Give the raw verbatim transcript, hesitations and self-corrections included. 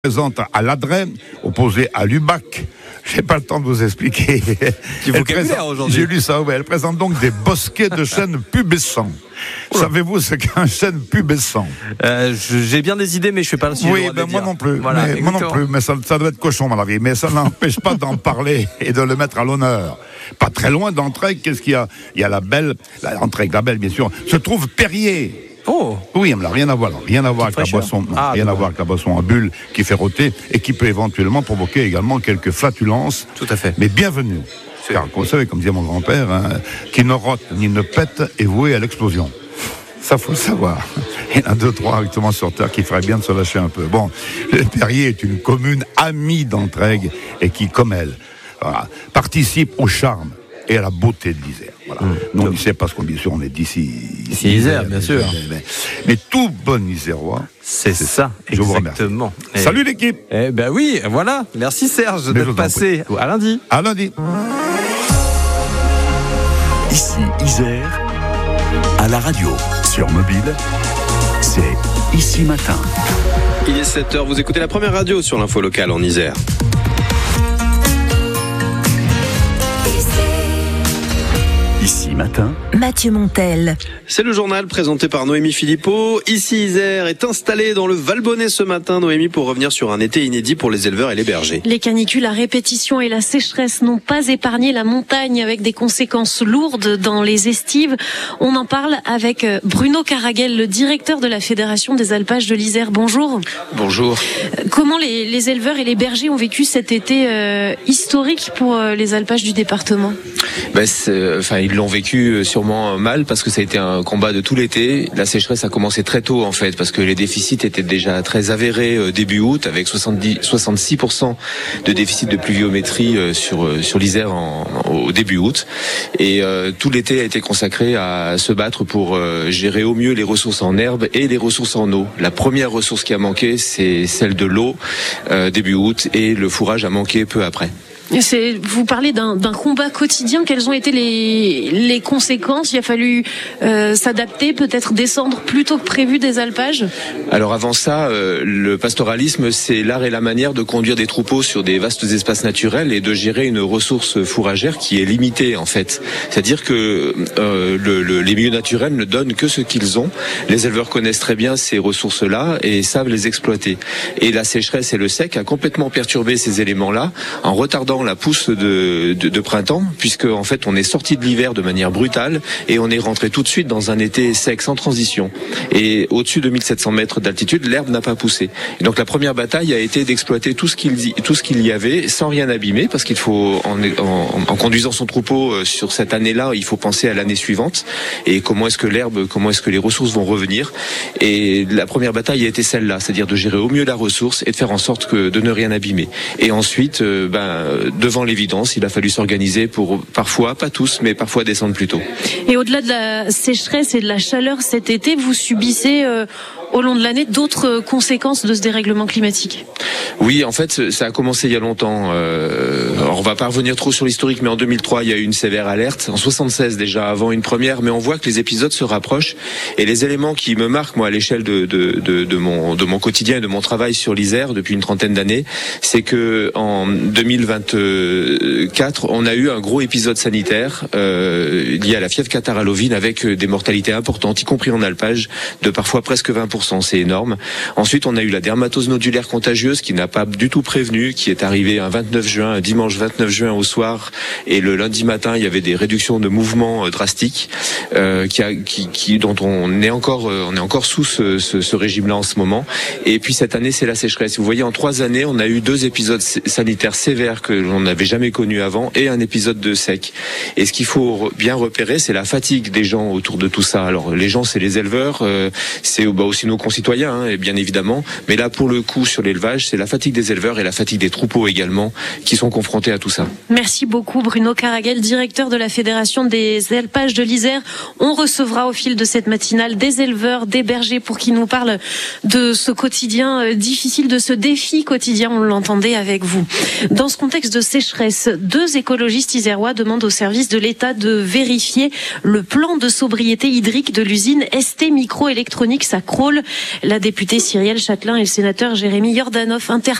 présente à l'Adret, opposée à l'Ubac. J'ai pas le temps de vous expliquer. Du vocabulaire aujourd'hui. J'ai lu ça, ouais. Elle présente donc des bosquets de chênes pubescents. Oula. Savez-vous ce qu'est un chêne pubescent? euh, J'ai bien des idées, mais je suis pas le sujet. Oui, ben moi non plus. Voilà, mais, moi non plus, mais ça, ça doit être cochon dans la vie. Mais ça n'empêche pas d'en parler et de le mettre à l'honneur. Pas très loin d'Entraigues, qu'est-ce qu'il y a? Il y a la Belle, la Entraigues, la Belle, bien sûr. Se trouve Perrier. Oh. Oui, mais là, rien à voir, rien à voir avec la boisson, non, ah, rien à voir avec la boisson à bulles qui fait rôter et qui peut éventuellement provoquer également quelques flatulences. Tout à fait. Mais bienvenue. Car, vous savez, comme disait mon grand-père, hein, qui ne rote ni ne pète est voué à l'explosion. Ça, faut le savoir. Il y en a deux, trois actuellement sur Terre qui feraient bien de se lâcher un peu. Bon, le Perrier est une commune amie d'Entraigues et qui, comme elle, voilà, participe au charme et à la beauté de l'Isère. Voilà. Mmh. Nous, on y sait parce qu'on, bien sûr, on est d'ici. Ici, Isère, bien sûr. Mais, mais, mais tout bon Isérois, c'est ça, je exactement. Vous et... Salut l'équipe. Eh ben oui, voilà. Merci Serge d'être passé. À lundi. À lundi. Ici, Isère, à la radio, sur mobile, c'est Ici Matin. Il est sept heures, vous écoutez la première radio sur l'info locale en Isère. Ici Matin, Mathieu Montel. C'est le journal présenté par Noémie Philippot. Ici Isère est installée dans le Valbonnais ce matin, Noémie, pour revenir sur un été inédit pour les éleveurs et les bergers. Les canicules à répétition et la sécheresse n'ont pas épargné la montagne avec des conséquences lourdes dans les estives. On en parle avec Bruno Caraguel, le directeur de la Fédération des alpages de l'Isère. Bonjour. Bonjour. Comment les, les éleveurs et les bergers ont vécu cet été euh, historique pour euh, les alpages du département? Ben enfin, ils l'ont vécu sûrement mal parce que ça a été un combat de tout l'été. La sécheresse a commencé très tôt en fait parce que les déficits étaient déjà très avérés début août avec soixante-dix, soixante-six pour cent de déficit de pluviométrie sur sur l'Isère en, au début août. Et euh, tout l'été a été consacré à se battre pour euh, gérer au mieux les ressources en herbe et les ressources en eau. La première ressource qui a manqué, c'est celle de l'eau euh, début août et le fourrage a manqué peu après. C'est, vous parlez d'un, d'un combat quotidien. Quelles ont été les, les conséquences? Il a fallu euh, s'adapter, peut-être descendre plus tôt que prévu des alpages? Alors avant ça, euh, le pastoralisme, c'est l'art et la manière de conduire des troupeaux sur des vastes espaces naturels et de gérer une ressource fourragère qui est limitée en fait. C'est-à-dire que euh, le, le, les milieux naturels ne donnent que ce qu'ils ont. Les éleveurs connaissent très bien ces ressources-là et savent les exploiter. Et la sécheresse et le sec a complètement perturbé ces éléments-là en retardant la pousse de, de, de printemps, puisque en fait on est sorti de l'hiver de manière brutale et on est rentré tout de suite dans un été sec sans transition. Et au-dessus de mille sept cents mètres d'altitude, l'herbe n'a pas poussé. Et donc la première bataille a été d'exploiter tout ce qu'il tout ce qu'il y avait sans rien abîmer, parce qu'il faut en, en, en conduisant son troupeau sur cette année-là, il faut penser à l'année suivante et comment est-ce que l'herbe, comment est-ce que les ressources vont revenir. Et la première bataille a été celle-là, c'est-à-dire de gérer au mieux la ressource et de faire en sorte que de ne rien abîmer. Et ensuite, euh, ben devant l'évidence, il a fallu s'organiser pour parfois, pas tous, mais parfois descendre plus tôt. Et au-delà de la sécheresse et de la chaleur cet été, vous subissez euh, au long de l'année d'autres conséquences de ce dérèglement climatique? Oui, en fait, ça a commencé il y a longtemps. Euh, alors on va pas revenir trop sur l'historique, mais en deux mille trois, il y a eu une sévère alerte. En soixante-seize déjà, avant une première, mais on voit que les épisodes se rapprochent. Et les éléments qui me marquent, moi, à l'échelle de, de, de, de, mon, de mon quotidien et de mon travail sur l'Isère depuis une trentaine d'années, c'est que en deux mille vingt-quatre, on a eu un gros épisode sanitaire euh, lié à la fièvre catarrhale à l'ovine avec des mortalités importantes, y compris en alpage, de parfois presque vingt pour cent. C'est énorme. Ensuite, on a eu la dermatose nodulaire contagieuse qui n'a pas du tout prévenu, qui est arrivée un vingt-neuf juin, un dimanche vingt-neuf juin au soir, et le lundi matin, il y avait des réductions de mouvements drastiques, euh, qui, a, qui, qui, dont on est encore, on est encore sous ce, ce, ce régime-là en ce moment. Et puis cette année, c'est la sécheresse. Vous voyez, en trois années, on a eu deux épisodes sanitaires sévères que l'on n'avait jamais connus avant, et un épisode de sec. Et ce qu'il faut bien repérer, c'est la fatigue des gens autour de tout ça. Alors les gens, c'est les éleveurs, euh, c'est bah, aussi nos concitoyens, hein, et bien évidemment. Mais là, pour le coup, sur l'élevage, c'est la fatigue des éleveurs et la fatigue des troupeaux également qui sont confrontés à tout ça. Merci beaucoup Bruno Caraguel, directeur de la Fédération des alpages de l'Isère. On recevra au fil de cette matinale des éleveurs, des bergers pour qu'ils nous parlent de ce quotidien difficile, de ce défi quotidien, on l'entendait avec vous. Dans ce contexte de sécheresse, deux écologistes isérois demandent au service de l'État de vérifier le plan de sobriété hydrique de l'usine S T Microélectronics à Crolles. La députée Cyrielle Châtelain et le sénateur Jérémy Yordanov interpellent